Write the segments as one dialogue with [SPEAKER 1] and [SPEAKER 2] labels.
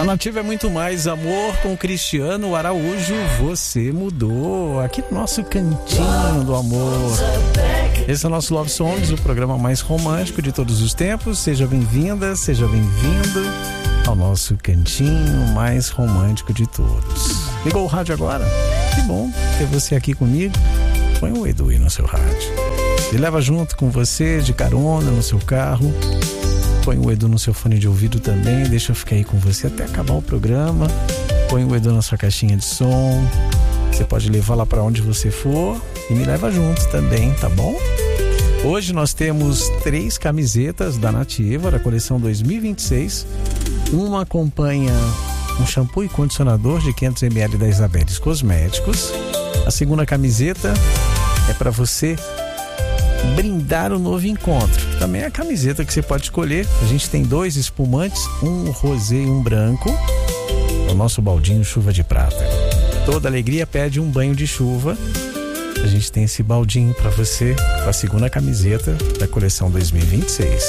[SPEAKER 1] A Nativa é muito mais amor com Cristiano Araújo. Você mudou. Aqui no nosso cantinho do amor. Esse é o nosso Love Songs, o programa mais romântico de todos os tempos. Seja bem-vinda, seja bem-vindo ao nosso cantinho mais romântico de todos. Ligou o rádio agora? Que bom ter você aqui comigo. Põe o Edu aí no seu rádio. Ele leva junto com você de carona no seu carro. Põe o Edu no seu fone de ouvido também. Deixa eu ficar aí com você até acabar o programa. Põe o Edu na sua caixinha de som. Você pode levar lá para onde você for e me leva junto também, tá bom? Hoje nós temos 3 camisetas da Nativa, da coleção 2026. Uma acompanha um shampoo e condicionador de 500 ml da Isabeles Cosméticos. A segunda camiseta é para você brindar o novo encontro. Também é a camiseta que você pode escolher. A gente tem 2 espumantes, um rosé e um branco. É o nosso baldinho chuva de prata. Toda alegria pede um banho de chuva. A gente tem esse baldinho para você com a segunda camiseta da coleção 2026.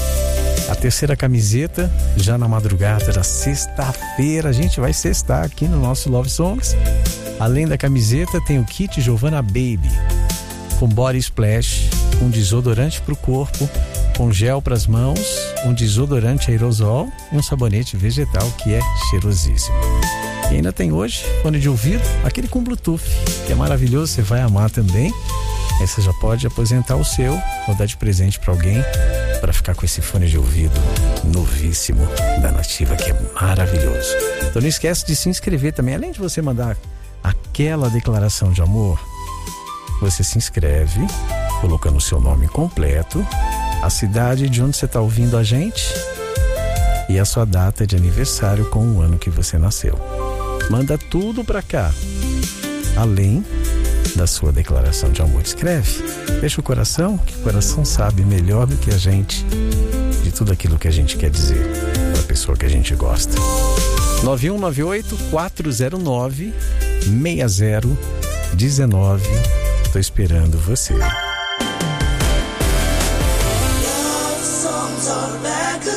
[SPEAKER 1] A terceira camiseta, já na madrugada da sexta-feira, a gente vai sextar aqui no nosso Love Songs. Além da camiseta, tem o kit Giovanna Baby, com body splash, com desodorante para o corpo, com gel para as mãos, um desodorante aerosol e um sabonete vegetal que é cheirosíssimo. E ainda tem hoje fone de ouvido, aquele com Bluetooth, que é maravilhoso, você vai amar também. Aí você já pode aposentar o seu ou dar de presente para alguém para ficar com esse fone de ouvido novíssimo da Nativa, que é maravilhoso. Então não esquece de se inscrever também. Além de você mandar aquela declaração de amor, você se inscreve colocando o seu nome completo, a cidade de onde você está ouvindo a gente e a sua data de aniversário com o ano que você nasceu. Manda tudo pra cá, além da sua declaração de amor. Escreve, deixa o coração, que o coração sabe melhor do que a gente de tudo aquilo que a gente quer dizer para a pessoa que a gente gosta. 9198-409-6019. Tô esperando você.
[SPEAKER 2] Love songs are back